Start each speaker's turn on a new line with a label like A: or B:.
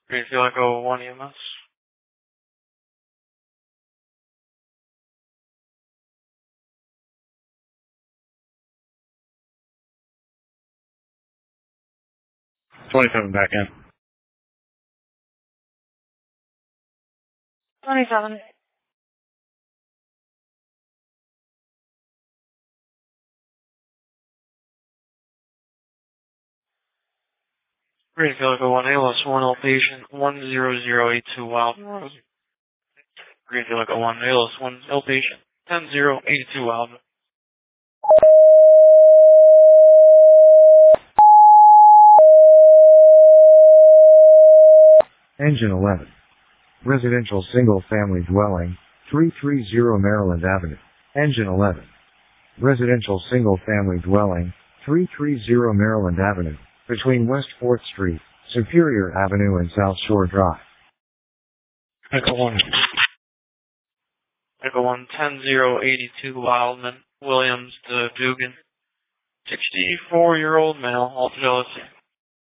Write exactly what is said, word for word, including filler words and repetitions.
A: Do you feel like a one E M S?
B: twenty-seven back in.
C: twenty-seven.
A: Do you feel like a one A L S one outpatient one zero zero eight two Wild Rose? Do you feel like a one A L S one outpatient ten zero eight two Wild?
D: Engine eleven. Residential single-family dwelling, three thirty Maryland Avenue. Engine eleven. Residential single-family dwelling, three thirty Maryland Avenue, between West fourth Street, Superior Avenue and South Shore Drive.
A: Echo one. Echo one ten zero eighty two Wildman Williams to Dugan. sixty-four year old male, all fidelity.